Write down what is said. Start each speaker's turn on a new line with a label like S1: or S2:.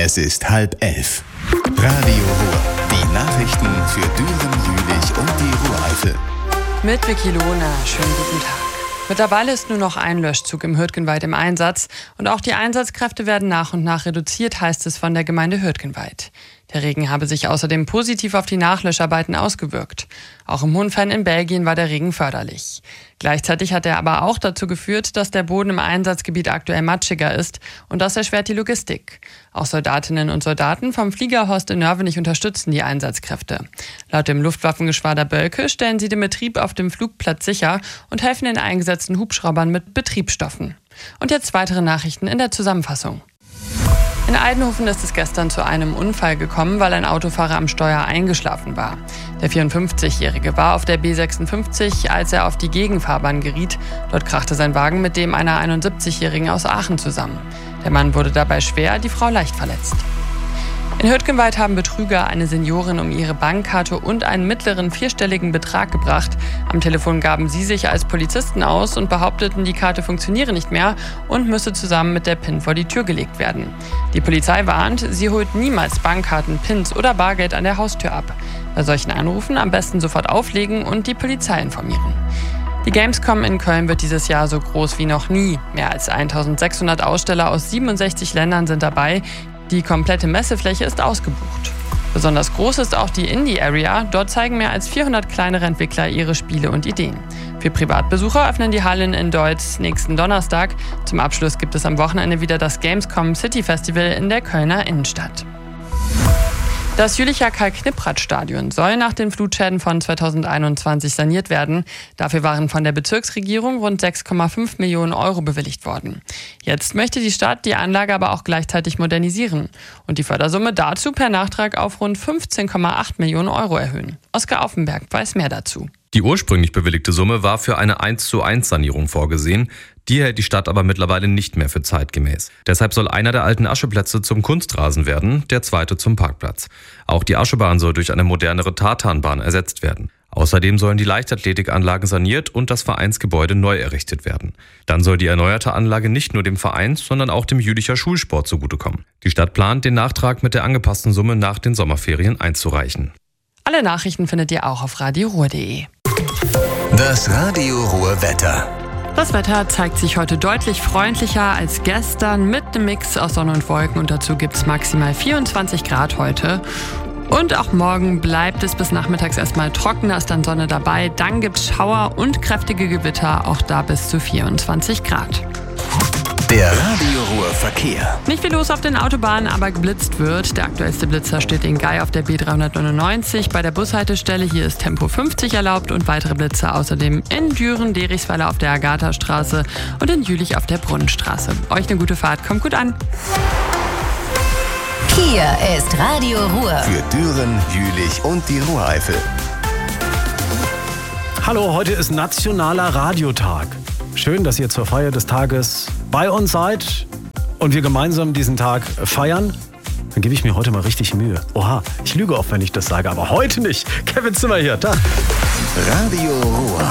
S1: Es ist 10:30. Radio Ruhr. Die Nachrichten für Düren, Jülich und die Ruhr-Eifel.
S2: Mit Vicky Lohner. Schönen guten Tag. Mittlerweile ist nur noch ein Löschzug im Hürtgenwald im Einsatz. Und auch die Einsatzkräfte werden nach und nach reduziert, heißt es von der Gemeinde Hürtgenwald. Der Regen habe sich außerdem positiv auf die Nachlöscharbeiten ausgewirkt. Auch im Hohenfern in Belgien war der Regen förderlich. Gleichzeitig hat er aber auch dazu geführt, dass der Boden im Einsatzgebiet aktuell matschiger ist und das erschwert die Logistik. Auch Soldatinnen und Soldaten vom Fliegerhorst in Nörvenich unterstützen die Einsatzkräfte. Laut dem Luftwaffengeschwader Bölke stellen sie den Betrieb auf dem Flugplatz sicher und helfen den eingesetzten Hubschraubern mit Betriebsstoffen. Und jetzt weitere Nachrichten in der Zusammenfassung. In Eidenhofen ist es gestern zu einem Unfall gekommen, weil ein Autofahrer am Steuer eingeschlafen war. Der 54-Jährige war auf der B56, als er auf die Gegenfahrbahn geriet. Dort krachte sein Wagen mit dem einer 71-Jährigen aus Aachen zusammen. Der Mann wurde dabei schwer, die Frau leicht verletzt. In Hürtgenwald haben Betrüger eine Seniorin um ihre Bankkarte und einen mittleren vierstelligen Betrag gebracht. Am Telefon gaben sie sich als Polizisten aus und behaupteten, die Karte funktioniere nicht mehr und müsse zusammen mit der PIN vor die Tür gelegt werden. Die Polizei warnt, sie holt niemals Bankkarten, PINs oder Bargeld an der Haustür ab. Bei solchen Anrufen am besten sofort auflegen und die Polizei informieren. Die Gamescom in Köln wird dieses Jahr so groß wie noch nie. Mehr als 1600 Aussteller aus 67 Ländern sind dabei. Die komplette Messefläche ist ausgebucht. Besonders groß ist auch die Indie Area. Dort zeigen mehr als 400 kleinere Entwickler ihre Spiele und Ideen. Für Privatbesucher öffnen die Hallen in Deutz nächsten Donnerstag. Zum Abschluss gibt es am Wochenende wieder das Gamescom City Festival in der Kölner Innenstadt. Das Jülicher Karl-Knipprath-Stadion soll nach den Flutschäden von 2021 saniert werden. Dafür waren von der Bezirksregierung rund 6,5 Millionen Euro bewilligt worden. Jetzt möchte die Stadt die Anlage aber auch gleichzeitig modernisieren und die Fördersumme dazu per Nachtrag auf rund 15,8 Millionen Euro erhöhen. Oskar Auffenberg weiß mehr dazu.
S3: Die ursprünglich bewilligte Summe war für eine 1:1 Sanierung vorgesehen. Die hält die Stadt aber mittlerweile nicht mehr für zeitgemäß. Deshalb soll einer der alten Ascheplätze zum Kunstrasen werden, der zweite zum Parkplatz. Auch die Aschebahn soll durch eine modernere Tartanbahn ersetzt werden. Außerdem sollen die Leichtathletikanlagen saniert und das Vereinsgebäude neu errichtet werden. Dann soll die erneuerte Anlage nicht nur dem Verein, sondern auch dem Jülicher Schulsport zugutekommen. Die Stadt plant, den Nachtrag mit der angepassten Summe nach den Sommerferien einzureichen.
S2: Alle Nachrichten findet ihr auch auf radioruhr.de.
S1: Das Radio Ruhr Wetter.
S2: Das Wetter zeigt sich heute deutlich freundlicher als gestern mit einem Mix aus Sonne und Wolken und dazu gibt es maximal 24 Grad heute. Und auch morgen bleibt es bis nachmittags erstmal trocken, da ist dann Sonne dabei. Dann gibt es Schauer und kräftige Gewitter, auch da bis zu 24 Grad.
S1: Der Radio Ruhr Verkehr.
S2: Nicht viel los auf den Autobahnen, aber geblitzt wird. Der aktuellste Blitzer steht in Gei auf der B399. Bei der Bushaltestelle hier ist Tempo 50 erlaubt und weitere Blitzer außerdem in Düren, Derichsweiler auf der Agathastraße und in Jülich auf der Brunnenstraße. Euch eine gute Fahrt, kommt gut an.
S4: Hier ist Radio Ruhr.
S1: Für Düren, Jülich und die Ruhr-Eifel.
S5: Hallo, heute ist Nationaler Radiotag. Schön, dass ihr zur Feier des Tages bei uns seid und wir gemeinsam diesen Tag feiern. Dann gebe ich mir heute mal richtig Mühe. Oha, ich lüge oft, wenn ich das sage, aber heute nicht. Kevin Zimmer hier, Tag.
S1: Radio Ruhr.